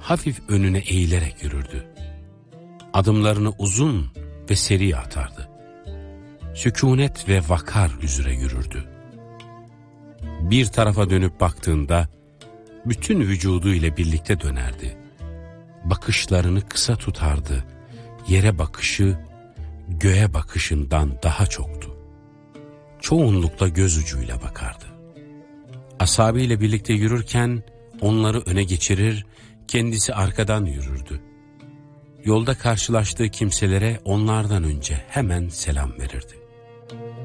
hafif önüne eğilerek yürürdü. Adımlarını uzun ve seri atardı. Sükûnet ve vakar üzere yürürdü. Bir tarafa dönüp baktığında bütün vücudu ile birlikte dönerdi. Bakışlarını kısa tutardı. Yere bakışı göğe bakışından daha çoktu. Çoğunlukla göz ucuyla bakardı. Ashabıyla birlikte yürürken onları öne geçirir, kendisi arkadan yürürdü. Yolda karşılaştığı kimselere onlardan önce hemen selam verirdi.